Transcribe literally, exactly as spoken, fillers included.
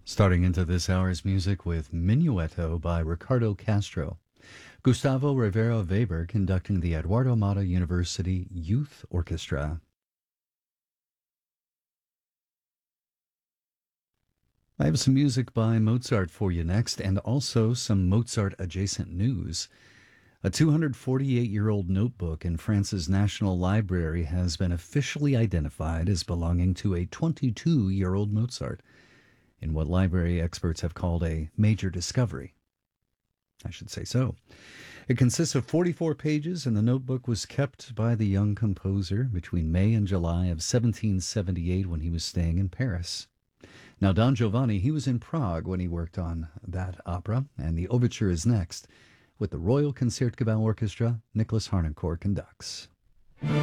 Starting into this hour's music with Minuetto by Ricardo Castro. Gustavo Rivera Weber conducting the Eduardo Mata University Youth Orchestra. I have some music by Mozart for you next, and also some Mozart-adjacent news. A two hundred forty-eight-year-old notebook in France's National Library has been officially identified as belonging to a twenty-two-year-old Mozart, in what library experts have called a major discovery. I should say so. It consists of forty-four pages, and the notebook was kept by the young composer between May and July of seventeen seventy-eight when he was staying in Paris. Now, Don Giovanni, he was in Prague when he worked on that opera, and the overture is next, with the Royal Concertgebouw Orchestra. Nicholas Harnoncourt conducts.